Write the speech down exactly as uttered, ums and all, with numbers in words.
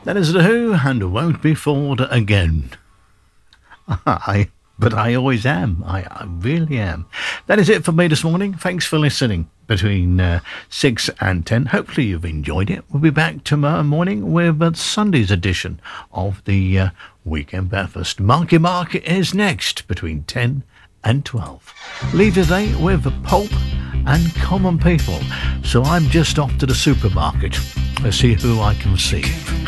That is The Who, and won't be fooled again. I, but I always am. I, I really am. That is it for me this morning. Thanks for listening between uh, six and ten. Hopefully you've enjoyed it. We'll be back tomorrow morning with uh, Sunday's edition of the uh, Weekend Breakfast. Marky Mark is next between ten and twelve. Leave your day with Pulp and Common People. So I'm just off to the supermarket. Let's see who I can see.